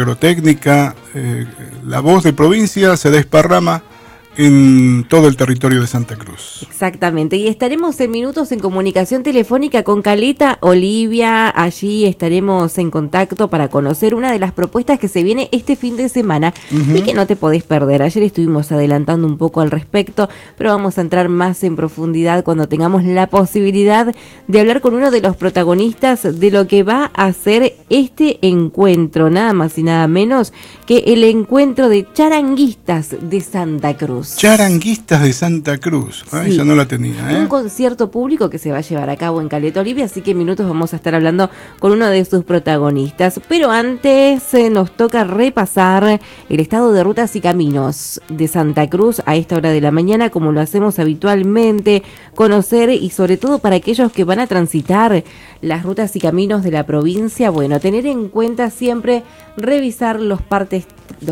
agrotécnica, la voz de provincia se desparrama en todo el territorio de Santa Cruz. Exactamente, y estaremos en minutos en comunicación telefónica con Caleta Olivia. Allí estaremos en contacto para conocer una de las propuestas que se viene este fin de semana y que no te podés perder. Ayer estuvimos adelantando un poco al respecto, pero vamos a entrar más en profundidad cuando tengamos la posibilidad de hablar con uno de los protagonistas de lo que va a ser este encuentro, nada más y nada menos que el encuentro de charanguistas de Santa Cruz. Charanguistas de Santa Cruz, sí. Esa no la tenía. Un concierto público que se va a llevar a cabo en Caleta Olivia, así que en minutos vamos a estar hablando con uno de sus protagonistas. Pero antes nos toca repasar el estado de rutas y caminos de Santa Cruz a esta hora de la mañana, como lo hacemos habitualmente, conocer y sobre todo para aquellos que van a transitar las rutas y caminos de la provincia, bueno, tener en cuenta siempre revisar los partes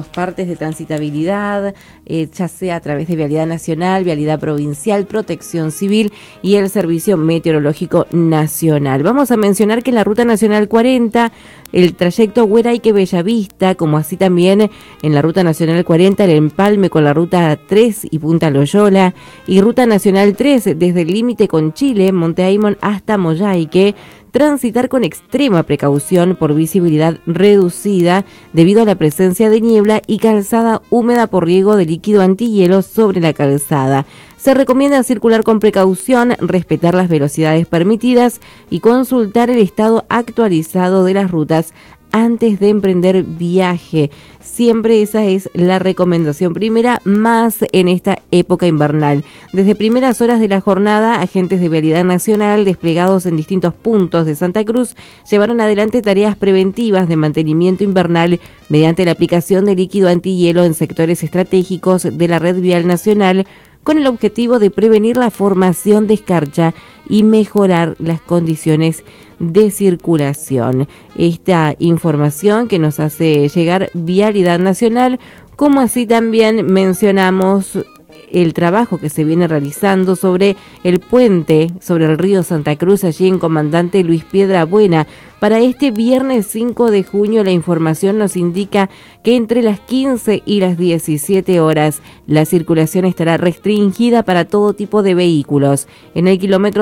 de transitabilidad, ya sea a través de Vialidad Nacional, Vialidad Provincial, Protección Civil y el Servicio Meteorológico Nacional. Vamos a mencionar que en la Ruta Nacional 40, el trayecto Hueraique-Bellavista, como así también en la Ruta Nacional 40, el empalme con la Ruta 3 y Punta Loyola, y Ruta Nacional 3 desde el límite con Chile, Monte Aymon hasta Moyaique, transitar con extrema precaución por visibilidad reducida debido a la presencia de niebla y calzada húmeda por riego de líquido antihielo sobre la calzada. Se recomienda circular con precaución, respetar las velocidades permitidas y consultar el estado actualizado de las rutas antes de emprender viaje. Siempre esa es la recomendación primera, más en esta época invernal. Desde primeras horas de la jornada, agentes de Vialidad Nacional desplegados en distintos puntos de Santa Cruz llevaron adelante tareas preventivas de mantenimiento invernal mediante la aplicación de líquido antihielo en sectores estratégicos de la red vial nacional, con el objetivo de prevenir la formación de escarcha y mejorar las condiciones de circulación. Esta información que nos hace llegar Vialidad Nacional, como así también mencionamos el trabajo que se viene realizando sobre el puente sobre el río Santa Cruz, allí en Comandante Luis Piedrabuena. Para este viernes 5 de junio la información nos indica que entre las 15 y las 17 horas la circulación estará restringida para todo tipo de vehículos en el kilómetro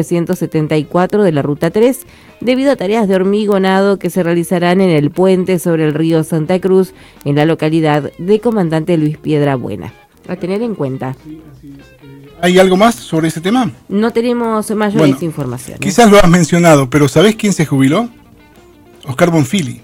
2374 de la Ruta 3, debido a tareas de hormigonado que se realizarán en el puente sobre el río Santa Cruz en la localidad de Comandante Luis Piedrabuena. A tener en cuenta. ¿Hay algo más sobre ese tema? No tenemos mayores informaciones. Quizás lo has mencionado, pero ¿sabés quién se jubiló? Oscar Bonfili.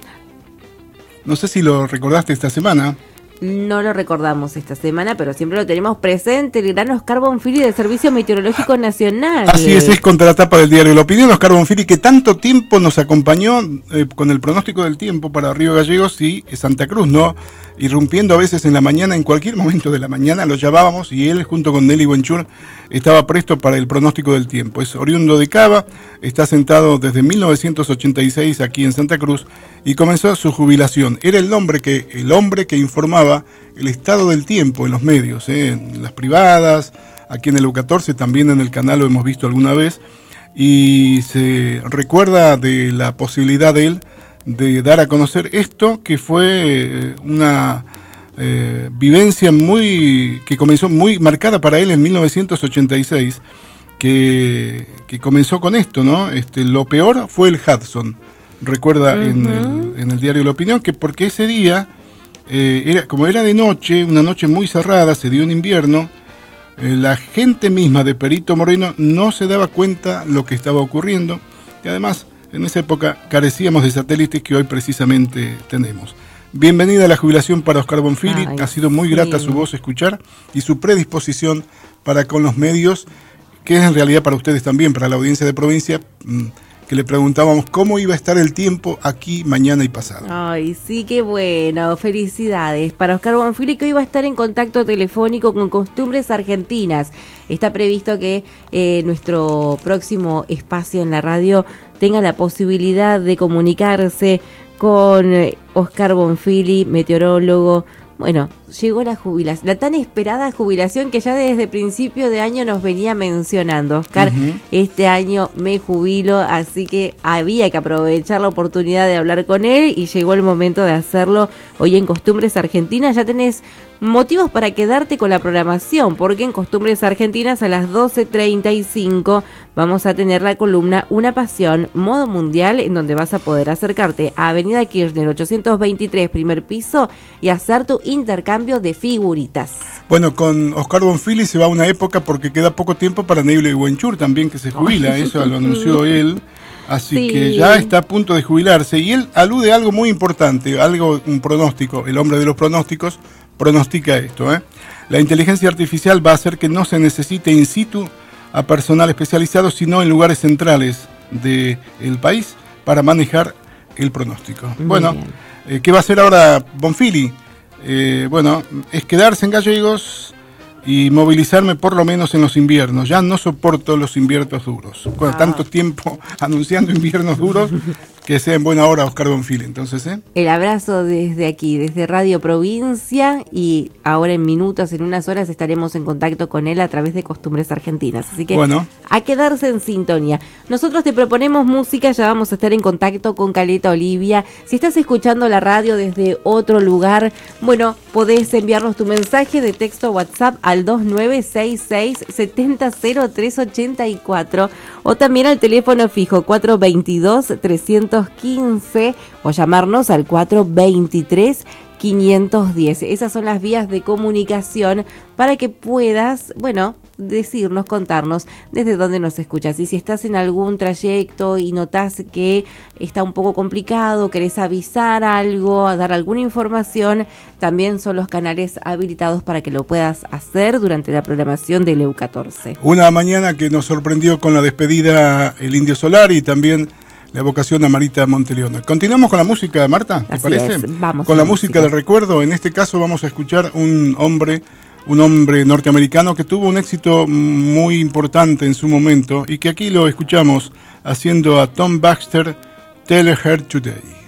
No sé si lo recordaste esta semana. No lo recordamos esta semana, pero siempre lo tenemos presente, el gran Oscar Bonfili del Servicio Meteorológico Nacional. Así es contratapa del diario La Opinión, Oscar Bonfili, que tanto tiempo nos acompañó con el pronóstico del tiempo para Río Gallegos y Santa Cruz, ¿no? Irrumpiendo a veces en la mañana, en cualquier momento de la mañana lo llamábamos y él junto con Nelly Buenchur estaba presto para el pronóstico del tiempo. Es oriundo de Cava, está sentado desde 1986 aquí en Santa Cruz y comenzó su jubilación. Era el hombre que informaba el estado del tiempo en los medios, en las privadas, aquí en el U14, también en el canal lo hemos visto alguna vez, y se recuerda de la posibilidad de él de dar a conocer esto, que fue una vivencia que comenzó muy marcada para él en 1986, que comenzó con esto, ¿no? Lo peor fue el Hudson, recuerda en el diario La Opinión, que porque ese día, como era de noche, una noche muy cerrada, se dio en invierno, la gente misma de Perito Moreno no se daba cuenta lo que estaba ocurriendo, y además en esa época carecíamos de satélites que hoy precisamente tenemos. Bienvenida a la jubilación para Oscar Bonfili. Ha sido muy grata su voz escuchar y su predisposición para con los medios, que es en realidad para ustedes también, para la audiencia de provincia, que le preguntábamos cómo iba a estar el tiempo aquí mañana y pasado. Ay, sí, qué bueno. Felicidades para Oscar Bonfili, que hoy va a estar en contacto telefónico con Costumbres Argentinas. Está previsto que nuestro próximo espacio en la radio tenga la posibilidad de comunicarse con Oscar Bonfili, meteorólogo. Bueno, llegó la jubilación, la tan esperada jubilación que ya desde principio de año nos venía mencionando, Oscar. Este año me jubilo, así que había que aprovechar la oportunidad de hablar con él y llegó el momento de hacerlo. Hoy en Costumbres Argentinas ya tenés motivos para quedarte con la programación, porque en Costumbres Argentinas a las 12:35 vamos a tener la columna Una Pasión, modo mundial, en donde vas a poder acercarte a Avenida Kirchner 823, primer piso, y hacer tu intercambio de figuritas. Bueno, con Oscar Bonfili se va una época porque queda poco tiempo para Neble y Buenchur también, que se jubila, eso lo anunció él. Así que ya está a punto de jubilarse, y él alude a algo muy importante, un pronóstico. El hombre de los pronósticos pronostica esto, La inteligencia artificial va a hacer que no se necesite in situ a personal especializado, sino en lugares centrales del país para manejar el pronóstico. Bueno, ¿qué va a hacer ahora Bonfili? Bueno, es quedarse en Gallegos y movilizarme por lo menos en los inviernos. Ya no soporto los inviernos duros. Con tanto tiempo anunciando inviernos duros, que sea en buena hora Oscar Bonfili. Entonces, El abrazo desde aquí, desde Radio Provincia, y ahora en minutos, en unas horas, estaremos en contacto con él a través de Costumbres Argentinas. Así que bueno, a quedarse en sintonía. Nosotros te proponemos música, ya vamos a estar en contacto con Caleta Olivia. Si estás escuchando la radio desde otro lugar, bueno, podés enviarnos tu mensaje de texto WhatsApp al 2966-700384 o también al teléfono fijo 422-315 o llamarnos al 423-510. Esas son las vías de comunicación para que puedas, bueno, decirnos, contarnos desde dónde nos escuchas. Y si estás en algún trayecto y notás que está un poco complicado, querés avisar algo, dar alguna información, también son los canales habilitados para que lo puedas hacer durante la programación del EU14. Una mañana que nos sorprendió con la despedida el Indio Solar y también la evocación a Marita Monteleona. Continuamos con la música, Marta, ¿te parece? Vamos con la música del recuerdo. En este caso vamos a escuchar un hombre norteamericano que tuvo un éxito muy importante en su momento y que aquí lo escuchamos haciendo a Tom Baxter, Tell Her Today.